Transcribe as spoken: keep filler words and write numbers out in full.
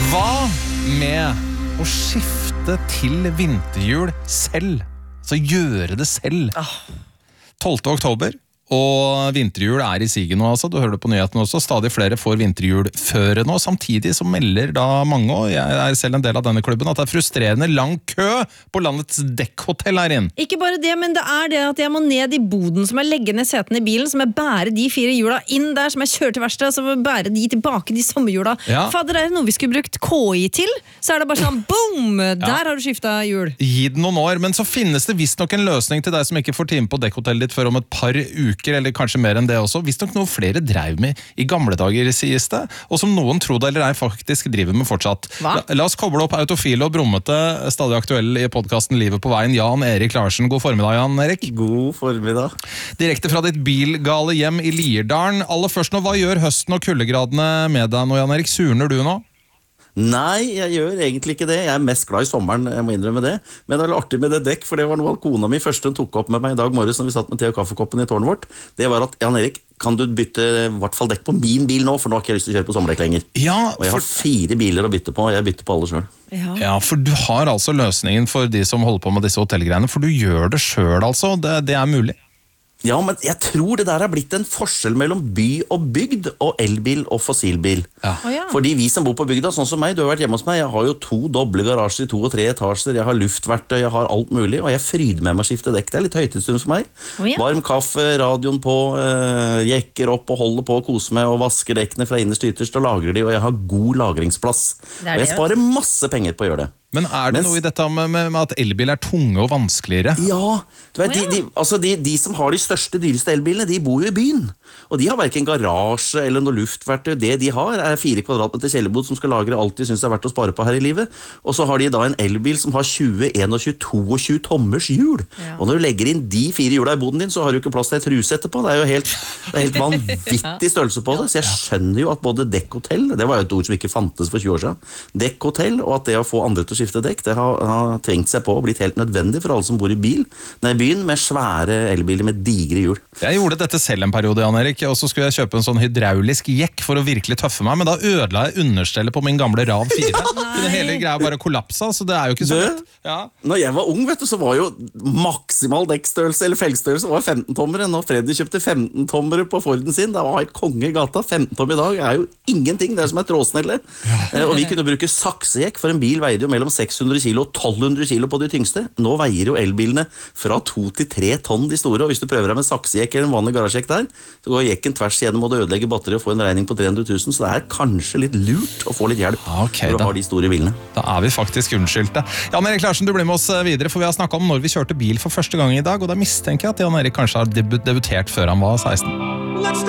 Hva med å skifte til vinterhjul selv? Så gjøre det selv. tolvte oktober, og vinterhjul er i siget nå, altså. Du hører det på nyheten også. Stadig flere får vinterhjulføre nå. Samtidig så melder da mange, og jeg er selv en del av denne klubben, at det er frustrerende lang kø på landets dekkhotell her inn. Ikke bare det, men det er det at jeg må ned i boden, som jeg legger ned setene i bilen, som jeg bærer de fire hjula inn der, som jeg kjører til verksted, som jeg bærer de tilbake, de sommerhjula. Ja. Fader, er det noe vi skulle brukt K I til? Så er det bare sånn, boom! Der ja. Har du skiftet hjul. Gi det noen år, men så finnes det visst nok en løsning til deg som ikke får time på dekkhotellet ditt før om et par uker, eller kanskje mer enn det også. Visst nok noe flere drev med i gamle dager, sies det, og som noen trodde eller ei faktisk driver med fortsatt. La, la oss koble opp autofile og brummete, stadig aktuell i podcasten Livet på veien, Jan Erik Larsen. God formiddag, Jan Erik. God formiddag. Direkte fra ditt bilgale hjem i Lierdalen. Aller først nå, hva gjør høsten og kuldegradene med deg nå, Jan Erik? Surner du nå? Nei, jeg gjør egentlig ikke det. Jeg er mest glad i sommeren, jeg må innrømme det. Men det var artig med det dekk, for det var noe kona mi først hun tok opp med meg i dag morges når vi satt med te og kaffekoppen i tårnet vårt. Det var at, Jan Erik, kan du bytte i hvert fall dekk på min bil nå, for nå har ikke jeg lyst til å kjøre på sommerdekk lenger. Ja, for... Og jeg har fire biler å bytte på, og jeg bytter på alle selv. Ja. ja, for du har altså løsningen for de som holder på med disse hotellgreiene, for du gjør det selv altså, det, det er mulig. Ja, men jeg tror det der har blitt en forskjell mellom by og bygd, og elbil og fossilbil. Ja. Oh, ja. Fordi vi som bor på bygda, sånn som meg, du har vært hjemme hos meg, jeg har jo to doble garasjer, to og tre etasjer, jeg har luftverktøy, jeg har alt mulig, og jeg fryder med meg å skifte dekk. Det er litt høytidsstund for meg. Oh, ja. Varm kaffe, radioen på, øh, jekker opp og holder på å kose meg, og vasker dekkene fra innerst til ytterst, og lagrer de, og jeg har god lagringsplass. Og jeg sparer masse penger på å gjøre det. Men er det Mens, noe i dette med, med, med at elbil er tunge og vanskeligere? Ja, du vet, de, de, altså de, de som har de største, dyreste elbilene, de bor jo i byen. Og de har hverken garasje eller noe luftverktøy. Det de har er fire kvadratmeter kjellerbod som skal lagre alt de synes er verdt å spare på her i livet. Og så har de da en elbil som har tjue, tjueen, tjueto tommers hjul. Ja. Og når du legger inn de fire hjula i boden din, så har du ikke plass til et rus etterpå. Det er jo helt, det er helt vanvittig størrelse på det. Så jeg skjønner jo at både dekkhotell, det var jo et ord som ikke fantes for tjue år siden, dekkhotell, og at det å få andre til å skifte dekk, det har, har tvingt seg på og blitt helt nødvendig for alle som bor i bil, nei, byen med svære elbiler med digre hjul. Jeg gjorde dette selv en periode, Jan Erik, og så skulle jeg kjøpe en sånn hydraulisk jekk for å virkelig tøffe meg, men da ødela jeg understellet på min gamle RAV fire. Den hele greia bare kollapsa, så det er jo ikke så lett. Ja. Når jeg var ung, vet du, så var jo maksimal dekkstørrelse eller felgstørrelse var femten tommere. Når Freddy kjøpte femten tommere på Forden sin, da var helt konge i gata. femten tom i dag er jo ingenting, det er som et råsnelle. Ja. Og vi kunne bruke saksejekk, for en bil veide jo mellom seks hundre kilo og tolv hundre kilo på de tyngste. Nå veier jo elbilene fra to til tre tonn de store, og hvis du prøver deg med saksejekk eller en vanlig garasjekk der, så går jekken tvers gjennom og du ødelegger batteriet og får en regning på tre hundre tusen, så det er kanskje litt lurt å få litt hjelp okay, for å da, ha de store bilene. Da er vi faktisk unnskyldte. Jan Erik Larsen, du blir med oss videre, for vi har snakket om når vi kjørte bil for første gang i dag, og da mistenker jeg at Jan Erik kanskje har debut- debutert før han var seksten.